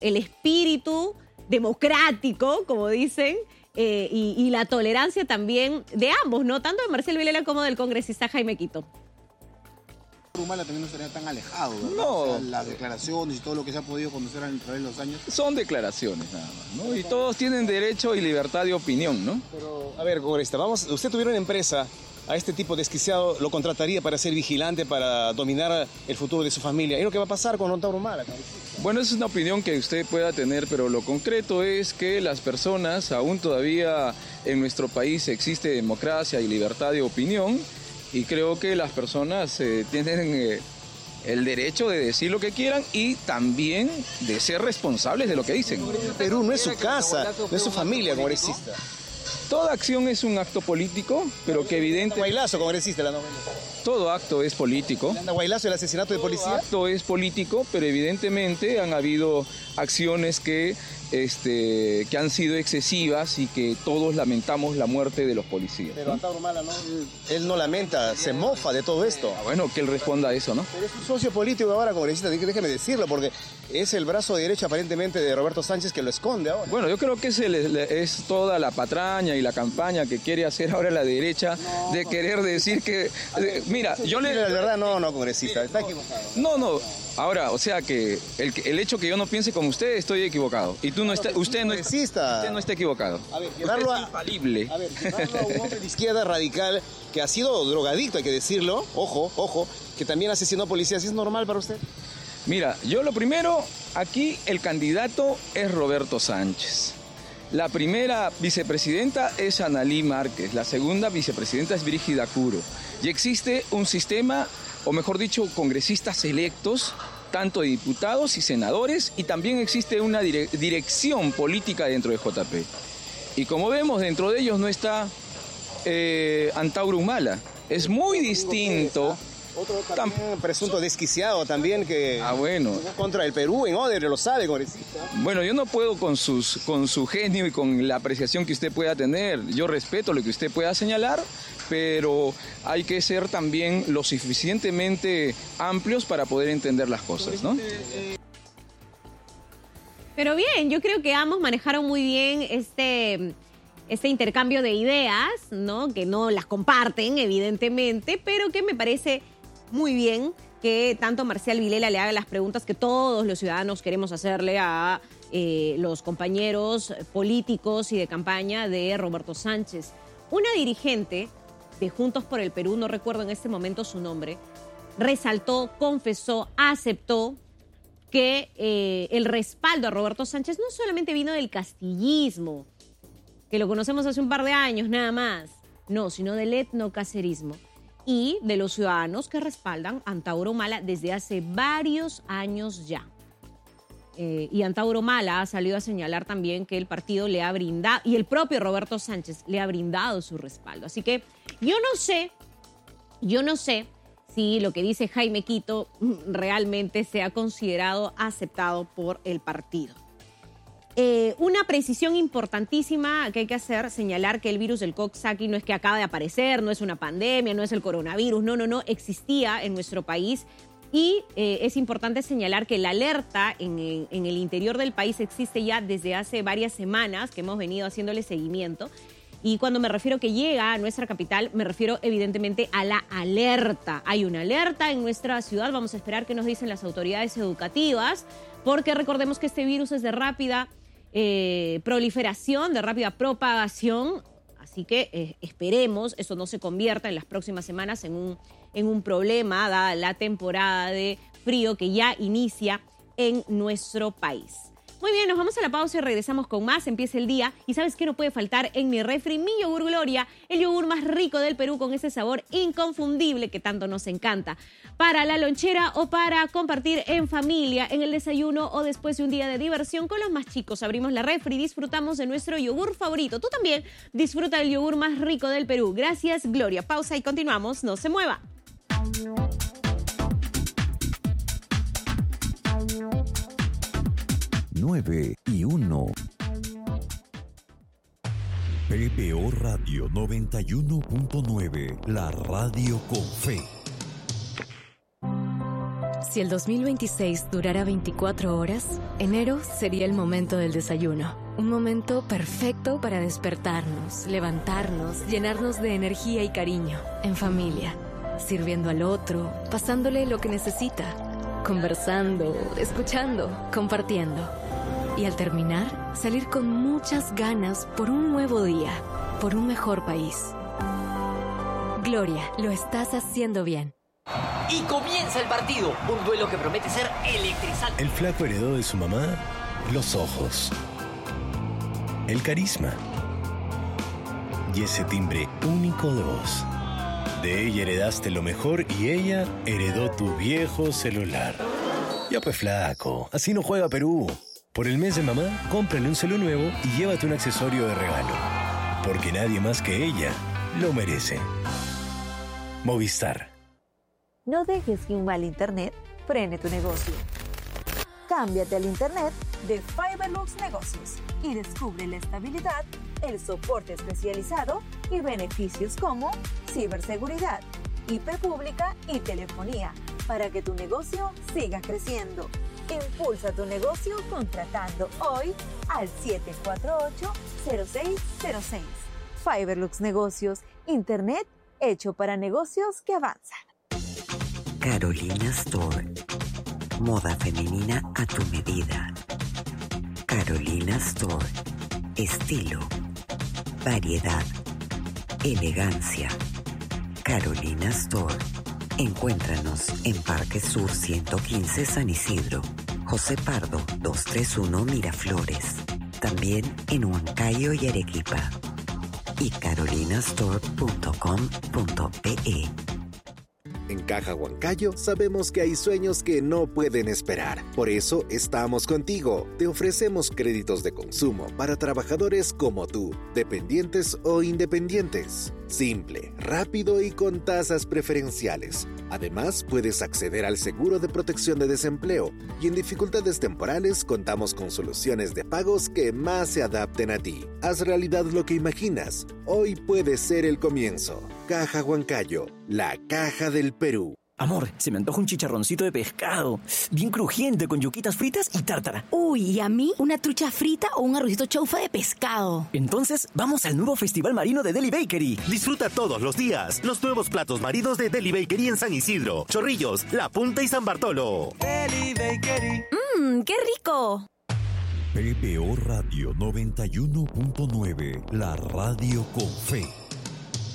el espíritu democrático, como dicen, y la tolerancia también de ambos, ¿no? Tanto de Marcial Vilela como del congresista Jaime Quito. Humala también no estaría tan alejado, ¿verdad? No. O sea, las declaraciones y todo lo que se ha podido conocer a través de los años. Son declaraciones nada más, ¿no? Y todos tienen derecho y libertad de opinión, ¿no? Pero, a ver, congresista, usted tuviera una empresa, a este tipo desquiciado lo contrataría para ser vigilante, para dominar el futuro de su familia. ¿Y lo que va a pasar con Antauro Humala? Bueno, esa es una opinión que usted pueda tener, pero lo concreto es que las personas, aún todavía en nuestro país existe democracia y libertad de opinión, y creo que las personas tienen el derecho de decir lo que quieran y también de ser responsables de lo que dicen. Perú no es su casa, no es su familia, congresista. Toda acción es un acto político, pero que evidentemente... Guaylazo, congresista, la novela. Todo acto es político. ¿Anda Guaylazo el asesinato de policía? Todo acto es político, pero evidentemente han habido acciones que han sido excesivas y que todos lamentamos la muerte de los policías. Pero Antauro Humala, ¿no? Él no lamenta, se mofa de todo esto. Bueno, que él responda a eso, ¿no? Pero es un socio político ahora, congresista, déjeme decirlo, porque es el brazo derecho aparentemente de Roberto Sánchez que lo esconde ahora. Bueno, yo creo que es toda la patraña y la campaña que quiere hacer ahora la derecha de querer decir que... mira, yo le... La verdad, no, congresista, está equivocado. No. Ahora, o sea que el hecho que yo no piense como usted, estoy equivocado. Y usted no está equivocado. A ver, usted es infalible. A ver, llevarlo a un hombre de izquierda radical que ha sido drogadicto, hay que decirlo, ojo, que también asesinó policías, ¿es normal para usted? Mira, yo lo primero, aquí el candidato es Roberto Sánchez. La primera vicepresidenta es Analí Márquez, la segunda vicepresidenta es Brígida Curo. Y existe un sistema, o mejor dicho, congresistas electos, tanto de diputados y senadores, y también existe una dirección política dentro de JP. Y como vemos, dentro de ellos no está Antauro Humala. Es muy distinto. Otro también presunto desquiciado también que bueno. Contra el Perú en Oder, lo sabe, congresista. Bueno, yo no puedo con su genio y con la apreciación que usted pueda tener. Yo respeto lo que usted pueda señalar, pero hay que ser también lo suficientemente amplios para poder entender las cosas, ¿no? Pero bien, yo creo que ambos manejaron muy bien este intercambio de ideas, ¿no? Que no las comparten, evidentemente, pero que me parece muy bien que tanto Marcial Vilela le haga las preguntas que todos los ciudadanos queremos hacerle a los compañeros políticos y de campaña de Roberto Sánchez. Una dirigente de Juntos por el Perú, no recuerdo en este momento su nombre, resaltó, confesó, aceptó que el respaldo a Roberto Sánchez no solamente vino del castillismo, que lo conocemos hace un par de años nada más, no, sino del etnocacerismo y de los ciudadanos que respaldan a Antauro Humala desde hace varios años ya. Y Antauro Humala ha salido a señalar también que el partido le ha brindado, y el propio Roberto Sánchez le ha brindado su respaldo. Así que yo no sé si lo que dice Jaime Quito realmente sea considerado aceptado por el partido. Una precisión importantísima que hay que hacer, señalar que el virus del Coxsackie no es que acaba de aparecer, no es una pandemia, no es el coronavirus, no, existía en nuestro país y es importante señalar que la alerta en el interior del país existe ya desde hace varias semanas que hemos venido haciéndole seguimiento. Y cuando me refiero que llega a nuestra capital, me refiero evidentemente a la alerta. Hay una alerta en nuestra ciudad, vamos a esperar qué nos dicen las autoridades educativas, porque recordemos que este virus es de rápida proliferación, de rápida propagación, así que esperemos eso no se convierta en las próximas semanas en un problema, dada la temporada de frío que ya inicia en nuestro país. Muy bien, nos vamos a la pausa y regresamos con más. Empieza el día y ¿sabes qué no puede faltar en mi refri? Mi yogur Gloria, el yogur más rico del Perú con ese sabor inconfundible que tanto nos encanta. Para la lonchera o para compartir en familia, en el desayuno o después de un día de diversión con los más chicos. Abrimos la refri y disfrutamos de nuestro yogur favorito. Tú también disfruta del yogur más rico del Perú. Gracias, Gloria. Pausa y continuamos. No se mueva. 9:1. PPO Radio 91.9, la radio con fe. Si el 2026 durara 24 horas, enero sería el momento del desayuno. Un momento perfecto para despertarnos, levantarnos, llenarnos de energía y cariño. En familia, sirviendo al otro, pasándole lo que necesita, conversando, escuchando, compartiendo. Y al terminar, salir con muchas ganas por un nuevo día, por un mejor país. Gloria, lo estás haciendo bien. Y comienza el partido, un duelo que promete ser electrizante. El flaco heredó de su mamá los ojos, el carisma y ese timbre único de voz. De ella heredaste lo mejor y ella heredó tu viejo celular. Ya pues flaco, así no juega Perú. Por el mes de mamá, cómprale un celu nuevo y llévate un accesorio de regalo. Porque nadie más que ella lo merece. Movistar. No dejes que un mal internet frene tu negocio. Cámbiate al internet de Fiberlux Negocios y descubre la estabilidad, el soporte especializado y beneficios como ciberseguridad, IP pública y telefonía para que tu negocio siga creciendo. Impulsa tu negocio contratando hoy al 748-0606. Fiberlux Negocios, internet hecho para negocios que avanzan. Carolina Store. Moda femenina a tu medida. Carolina Store. Estilo. Variedad. Elegancia. Carolina Store. Encuéntranos en Parque Sur 115 San Isidro. José Pardo 231 Miraflores. También en Huancayo y Arequipa. Y carolinastore.com.pe. En Caja Huancayo sabemos que hay sueños que no pueden esperar. Por eso estamos contigo. Te ofrecemos créditos de consumo para trabajadores como tú, dependientes o independientes. Simple, rápido y con tasas preferenciales. Además, puedes acceder al seguro de protección de desempleo y en dificultades temporales contamos con soluciones de pagos que más se adapten a ti. Haz realidad lo que imaginas. Hoy puede ser el comienzo. Caja Huancayo, la caja del Perú. Amor, se me antoja un chicharroncito de pescado, bien crujiente, con yuquitas fritas y tártara. Uy, ¿y a mí? ¿Una trucha frita o un arrocito chaufa de pescado? Entonces, vamos al nuevo Festival Marino de Deli Bakery. Disfruta todos los días los nuevos platos marinos de Deli Bakery en San Isidro, Chorrillos, La Punta y San Bartolo. Deli Bakery. ¡Qué rico! PPO Radio 91.9, la radio con fe.